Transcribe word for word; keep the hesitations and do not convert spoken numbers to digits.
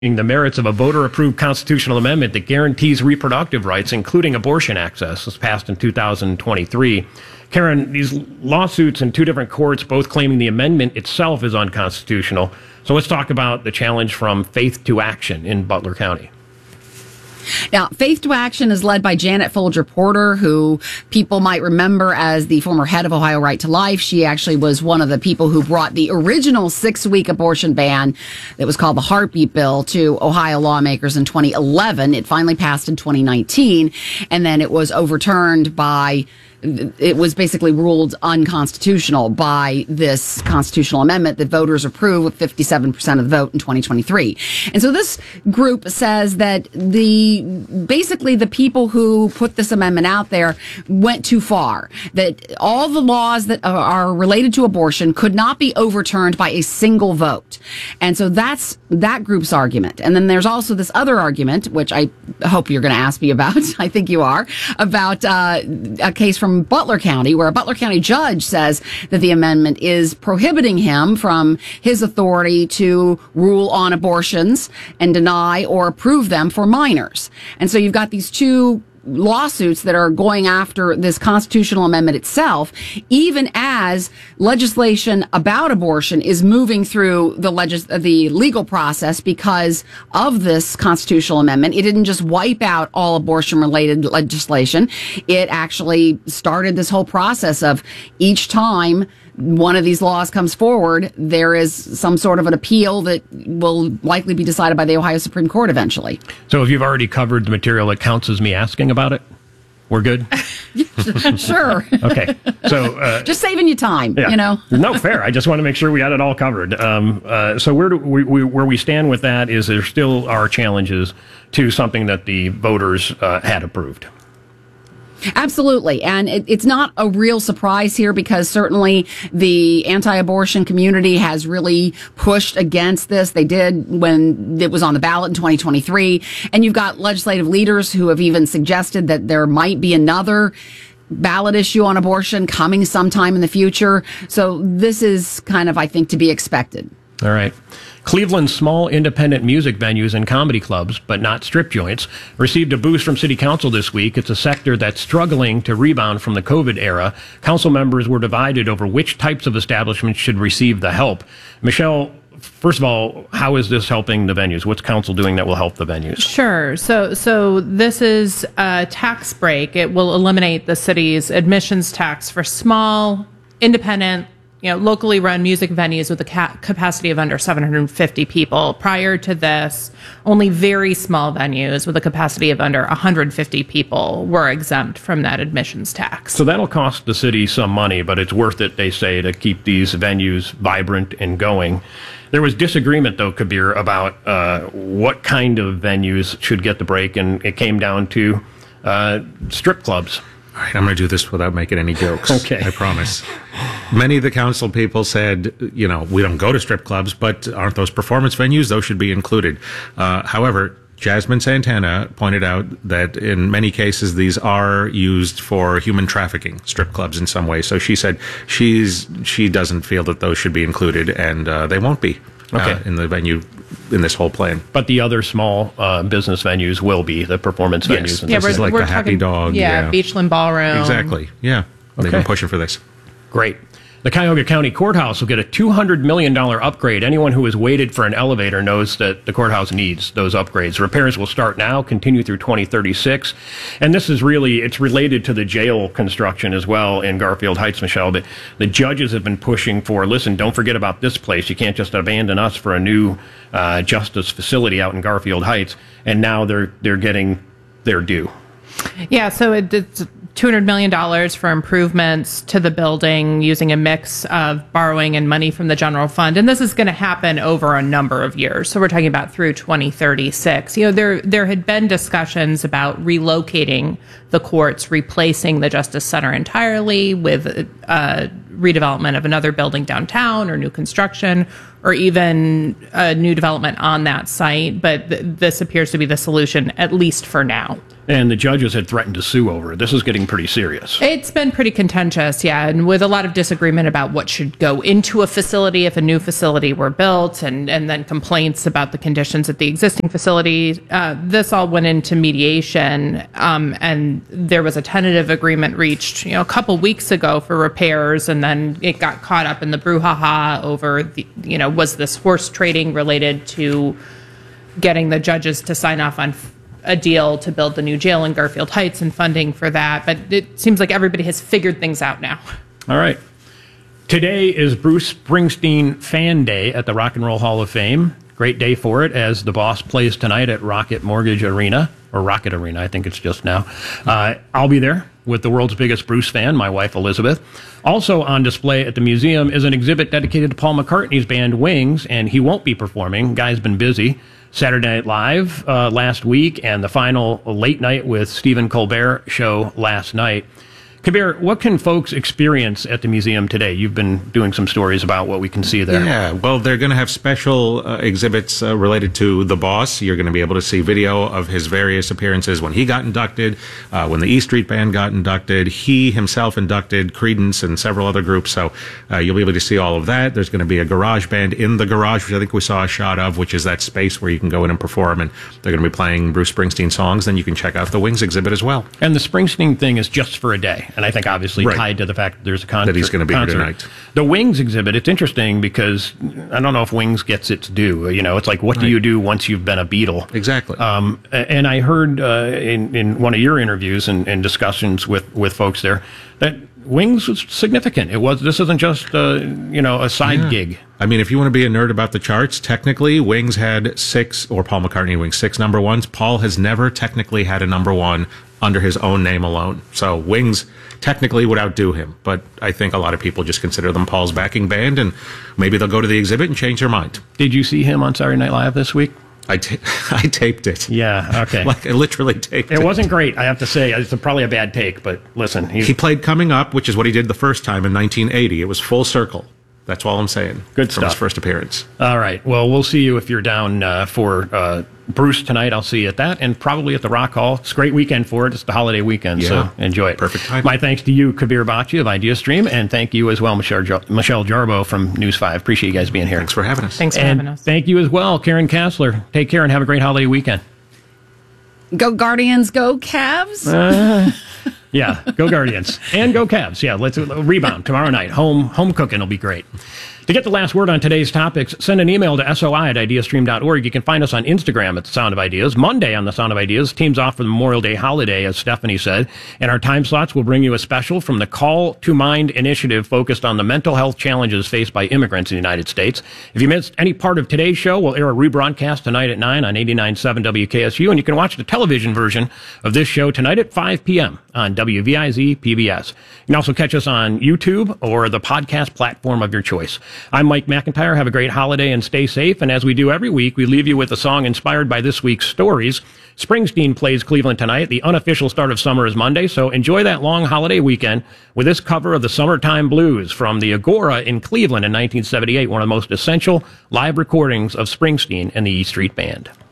the merits of a voter-approved constitutional amendment that guarantees reproductive rights, including abortion access. This passed in two thousand twenty-three. Karen, these lawsuits in two different courts, both claiming the amendment itself is unconstitutional. So let's talk about the challenge from Faith to Action in Butler County. Now, Faith to Action is led by Janet Folger Porter, who people might remember as the former head of Ohio Right to Life. She actually was one of the people who brought the original six-week abortion ban that was called the Heartbeat Bill to Ohio lawmakers in twenty eleven. It finally passed in twenty nineteen, and then it was overturned by it was basically ruled unconstitutional by this constitutional amendment that voters approved with fifty-seven percent of the vote in twenty twenty-three. And so this group says that the basically the people who put this amendment out there went too far, that all the laws that are related to abortion could not be overturned by a single vote. And so that's that group's argument. And then there's also this other argument, which I hope you're going to ask me about. I think you are, about uh, a case from Butler County, where a Butler County judge says that the amendment is prohibiting him from his authority to rule on abortions and deny or approve them for minors. And so you've got these two lawsuits that are going after this constitutional amendment itself, even as legislation about abortion is moving through the legis- the legal process because of this constitutional amendment. It didn't just wipe out all abortion-related legislation. It actually started this whole process of each time one of these laws comes forward, there is some sort of an appeal that will likely be decided by the Ohio Supreme Court eventually. So if you've already covered the material, it counts as me asking about it? We're good? Sure. Okay. So uh, just saving you time, yeah. you know? No, fair. I just want to make sure we had it all covered. Um, uh, so where do we, we, where we stand with that is there still are challenges to something that the voters uh, had approved. Absolutely. And it, it's not a real surprise here because certainly the anti-abortion community has really pushed against this. They did when it was on the ballot in twenty twenty-three. And you've got legislative leaders who have even suggested that there might be another ballot issue on abortion coming sometime in the future. So this is kind of, I think, to be expected. All right. Cleveland's small independent music venues and comedy clubs, but not strip joints, received a boost from City Council this week. It's a sector that's struggling to rebound from the COVID era. Council members were divided over which types of establishments should receive the help. Michelle, first of all, how is this helping the venues? What's council doing that will help the venues? Sure. So, so this is a tax break. It will eliminate the city's admissions tax for small, independent, you know, locally run music venues with a ca- capacity of under seven hundred fifty people. Prior to this, only very small venues with a capacity of under one hundred fifty people were exempt from that admissions tax. So that'll cost the city some money, but it's worth it, they say, to keep these venues vibrant and going. There was disagreement, though, Kabir, about uh, what kind of venues should get the break, and it came down to uh, strip clubs. All right, I'm going to do this without making any jokes. Okay. I promise. Many of the council people said, you know, we don't go to strip clubs, but aren't those performance venues? Those should be included. Uh, however, Jasmine Santana pointed out that in many cases these are used for human trafficking, strip clubs in some way. So she said she's she doesn't feel that those should be included, and uh, they won't be okay. uh, in the venue in this whole plan. But the other small uh, business venues will be the performance yes. venues. And yeah, this we're, is like we're the talking, Happy Dog. Yeah, yeah, Beachland Ballroom. Exactly. Yeah, okay. They've been pushing for this. Great. The Cuyahoga County Courthouse will get a two hundred million dollars upgrade. Anyone who has waited for an elevator knows that the courthouse needs those upgrades. Repairs will start now, continue through twenty thirty-six. And this is really, it's related to the jail construction as well in Garfield Heights, Michelle. But the judges have been pushing for, listen, don't forget about this place. You can't just abandon us for a new uh, justice facility out in Garfield Heights. And now they're they're getting their due. Yeah, so it, it's two hundred million dollars for improvements to the building using a mix of borrowing and money from the general fund. And this is going to happen over a number of years. So we're talking about through twenty thirty-six. You know, there there had been discussions about relocating the courts, replacing the Justice Center entirely with uh, redevelopment of another building downtown or new construction or even a new development on that site. But th- this appears to be the solution, at least for now. And the judges had threatened to sue over it. This is getting pretty serious. It's been pretty contentious, yeah, and with a lot of disagreement about what should go into a facility if a new facility were built, and, and then complaints about the conditions at the existing facility. Uh, this all went into mediation, um, and there was a tentative agreement reached, you know, a couple weeks ago for repairs, and then it got caught up in the brouhaha over, the, you know, was this horse trading related to getting the judges to sign off on a deal to build the new jail in Garfield Heights and funding for that. But it seems like everybody has figured things out now. All right. Today is Bruce Springsteen Fan Day at the Rock and Roll Hall of Fame. Great day for it, as the Boss plays tonight at Rocket Mortgage Arena, or Rocket Arena, I think it's just now. Uh, I'll be there with the world's biggest Bruce fan, my wife Elizabeth. Also on display at the museum is an exhibit dedicated to Paul McCartney's band Wings, and he won't be performing. Guy's been busy. Saturday Night Live uh, last week, and the final Late Night with Stephen Colbert show last night. Kabir, what can folks experience at the museum today? You've been doing some stories about what we can see there. Yeah, well, they're going to have special uh, exhibits uh, related to the Boss. You're going to be able to see video of his various appearances when he got inducted, uh, when the E Street Band got inducted. He himself inducted Creedence and several other groups, so uh, you'll be able to see all of that. There's going to be a garage band in the garage, which I think we saw a shot of, which is that space where you can go in and perform, and they're going to be playing Bruce Springsteen songs. Then you can check out the Wings exhibit as well. And the Springsteen thing is just for a day. And I think obviously right. tied to the fact that there's a concert. That he's going to be concert. here tonight. The Wings exhibit, it's interesting because I don't know if Wings gets its due. You know, it's like, what right. do you do once you've been a Beatle? Exactly. Um, and I heard uh, in, in one of your interviews and, and discussions with, with folks there that Wings was significant. It was. This isn't just uh, you know a side yeah. gig. I mean, if you want to be a nerd about the charts, technically Wings had six, or Paul McCartney Wings six number ones. Paul has never technically had a number one under his own name alone. So Wings technically would outdo him, but I think a lot of people just consider them Paul's backing band, and maybe they'll go to the exhibit and change their mind. Did you see him on Saturday Night Live this week? I, ta- I taped it. Yeah, okay. Like, I literally taped it. It wasn't great, I have to say. It's probably a bad take, but listen. He's... He played Coming Up, which is what he did the first time in nineteen eighty. It was full circle. That's all I'm saying. Good from stuff. His first appearance. All right. Well, we'll see you if you're down uh, for uh, Bruce tonight. I'll see you at that, and probably at the Rock Hall. It's a great weekend for it. It's the holiday weekend, yeah. so enjoy it. Perfect time. My thanks to you, Kabir Bacci of IdeaStream, and thank you as well, Michelle, Jar- Michelle Jarbo from News five. Appreciate you guys being here. Thanks for having us. Thanks for and having us. Thank you as well, Karen Kassler. Take care and have a great holiday weekend. Go Guardians, go Cavs. Uh, yeah, go Guardians and go Cavs. Yeah, let's rebound tomorrow night. Home home cooking will be great. To get the last word on today's topics, send an email to soi at ideastream dot org. You can find us on Instagram at The Sound of Ideas. Monday on The Sound of Ideas, teams off for the Memorial Day holiday, as Stephanie said. And our time slots will bring you a special from the Call to Mind initiative focused on the mental health challenges faced by immigrants in the United States. If you missed any part of today's show, we'll air a rebroadcast tonight at nine on eighty-nine point seven W K S U. And you can watch the television version of this show tonight at five p.m. on W V I Z P B S. You can also catch us on YouTube or the podcast platform of your choice. I'm Mike McIntyre. Have a great holiday and stay safe. And as we do every week, we leave you with a song inspired by this week's stories. Springsteen plays Cleveland tonight. The unofficial start of summer is Monday, so enjoy that long holiday weekend with this cover of the Summertime Blues from the Agora in Cleveland in nineteen seventy-eight, one of the most essential live recordings of Springsteen and the E Street Band.